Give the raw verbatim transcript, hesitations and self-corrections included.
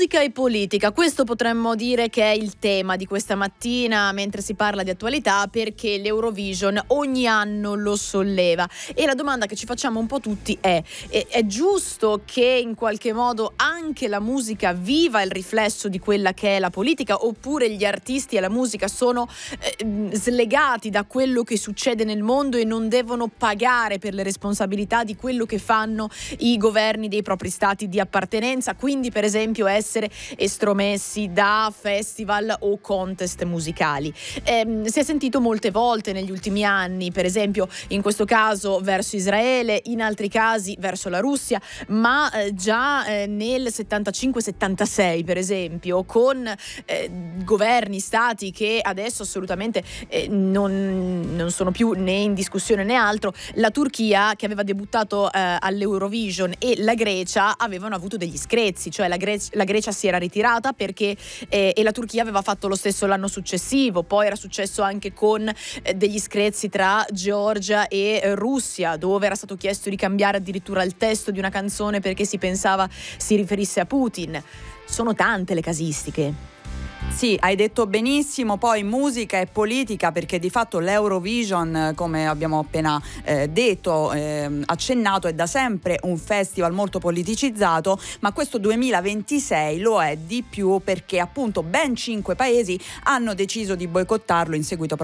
Musica e politica, questo potremmo dire che è il tema di questa mattina mentre si parla di attualità, perché l'Eurovision ogni anno lo solleva e la domanda che ci facciamo un po' tutti è: è, è giusto che in qualche modo anche la musica viva il riflesso di quella che è la politica, oppure gli artisti e la musica sono eh, slegati da quello che succede nel mondo e non devono pagare per le responsabilità di quello che fanno i governi dei propri stati di appartenenza, quindi per esempio essere estromessi da festival o contest musicali. Eh, si è sentito molte volte negli ultimi anni, per esempio in questo caso verso Israele, in altri casi verso la Russia, ma eh, già eh, nel settantacinque settantasei per esempio, con eh, governi, stati che adesso assolutamente eh, non, non sono più né in discussione né altro, la Turchia che aveva debuttato eh, all'Eurovision e la Grecia avevano avuto degli screzi, cioè la Grecia La Grecia si era ritirata perché eh, e la Turchia aveva fatto lo stesso l'anno successivo. Poi era successo anche con eh, degli screzi tra Georgia e eh, Russia, dove era stato chiesto di cambiare addirittura il testo di una canzone perché si pensava si riferisse a Putin. Sono tante le casistiche. Sì, hai detto benissimo, poi musica e politica, perché di fatto l'Eurovision, come abbiamo appena eh, detto, eh, accennato, è da sempre un festival molto politicizzato, ma questo duemilaventisei lo è di più perché appunto ben cinque paesi hanno deciso di boicottarlo in seguito